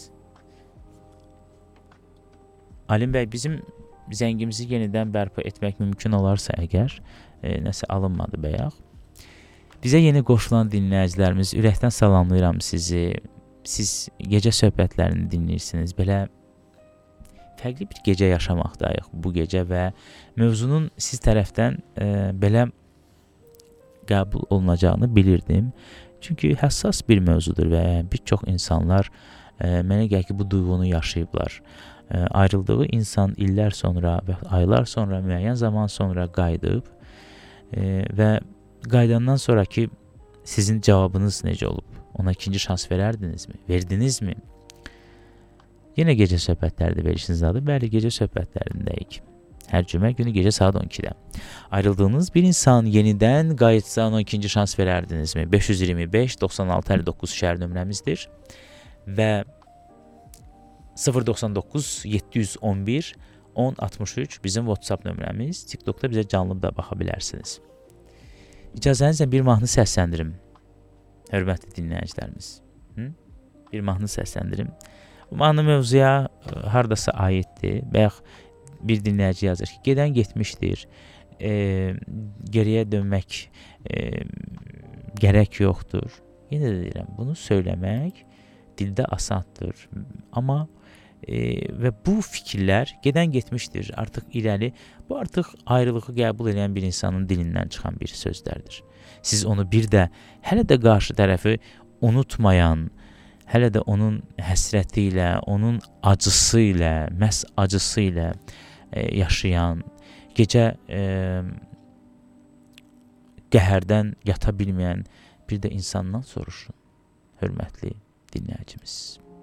Alim bəy, bizim zəngimizi yenidən bərpa etmək mümkün olarsa əgər, e, nəsə alınmadı bəyək. Bizə yeni qoşulan dinləyicilərimiz, ürəkdən salamlayıram sizi. Siz gecə söhbətlərini dinləyirsiniz. Belə fərqli bir gecə yaşamaqdayıq bu gecə və mövzunun siz tərəfdən e, belə qəbul olunacağını bilirdim. Çünki həssas bir mövzudur və bir çox insanlar e, mənə gəlir ki, bu duyğunu yaşayıblar. E, ayrıldığı insan illər sonra və aylar sonra, müəyyən zaman sonra qayıdıb e, və qaydandan sonraki sizin cavabınız necə olub? Ona ikinci şans verərdinizmi? Verdinizmi? Yenə gecə söhbətlərdə verişiniz adı. Bəli, gecə söhbətlərindəyik. Hər cümə günü gecə saat on ikidə. Ayrıldığınız bir insan yenidən qayıtsa ona ikinci şans verərdinizmi? beş yüz iyirmi beş doxsan altı əlli doqquz şəhər nömrəmizdir. Və sıfır doxsan doqquz yeddi yüz on bir on altmış üç bizim WhatsApp nömrəmiz. TikTokda bizə canlı da baxa bilərsiniz. İcazənizlə bir mahnı səsləndirim, hörmətli dinləyicilərimiz. Hı? Bir mahnı səsləndirim. Bu mahnı mövzuya hardasa aiddir. Bəyək bir dinləyici yazır ki, gedən getmişdir, e, geriyə dönmək e, gərək yoxdur. Yenə də deyirəm, bunu söyləmək dildə asandır. Amma e, və bu fikirlər gedən getmişdir, artıq irəli. Bu artıq ayrılığı qəbul edən bir insanın dilindən çıxan bir sözlərdir. Siz onu bir də hələ də qarşı tərəfi unutmayan, hələ də onun həsrəti ilə, onun acısı ilə, məhz acısı ilə e, yaşayan, gecə e, qəhərdən yata bilməyən bir də insandan soruşun, hörmətli dinləyicimiz.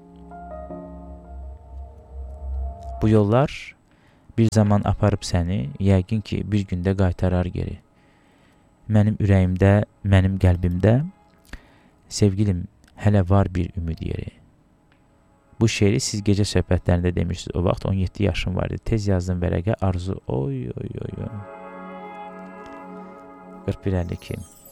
Bu yollar bir zaman aparıb səni, yəqin ki, bir gündə qaytarar geri. Mənim ürəyimdə, mənim qəlbimdə, sevgilim, hələ var bir ümid yeri. Bu şeiri siz gecə söhbətlərində demişsiniz. O vaxt on yeddi yaşım vardı. Tez yazdım vərəqə, arzu, oy, oy, oy, oy. qırx bir əlli iki.